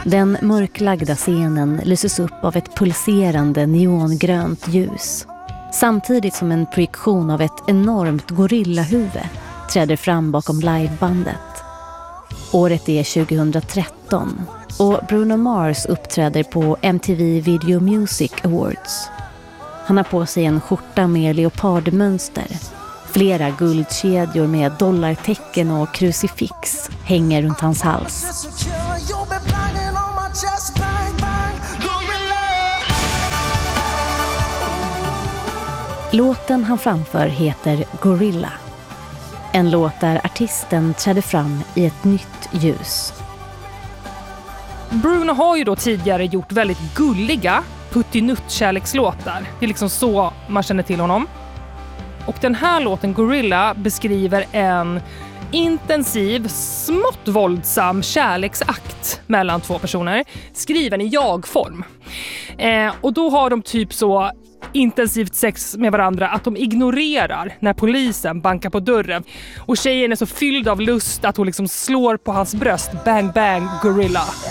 Den mörklagda scenen lyses upp av ett pulserande neongrönt ljus. Samtidigt som en projektion av ett enormt gorillahuvud träder fram bakom livebandet. Året är 2013 och Bruno Mars uppträder på MTV Video Music Awards. Han har på sig en skjorta med leopardmönster. Flera guldkedjor med dollartecken och krucifix hänger runt hans hals. Låten han framför heter Gorilla. En låt där artisten trädde fram i ett nytt ljus. Bruno har ju då tidigare gjort väldigt gulliga puttinutt-kärlekslåtar. Det är liksom så man känner till honom. Och den här låten Gorilla beskriver en intensiv, smått våldsam kärleksakt mellan två personer, skriven i jag-form. Och då har de typ så intensivt sex med varandra att de ignorerar när polisen bankar på dörren. Och tjejen är så fylld av lust att hon liksom slår på hans bröst. Bang, bang, gorilla.